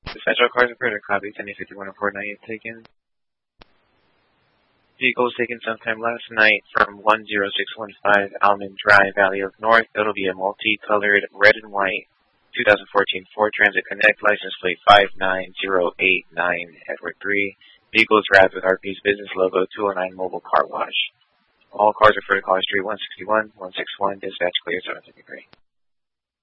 Dispatch all cars reported. Copy 10510498 taken. Vehicle was taken sometime last night from 10615 Almond Drive, Valley Oak North. It'll be a multicolored red and white 2014 Ford Transit Connect, license plate 59089 Edward 3. Vehicle is wrapped with RP's business logo, 209 Mobile Car Wash. All cars refer to College Street 161, 161, dispatch clear 753.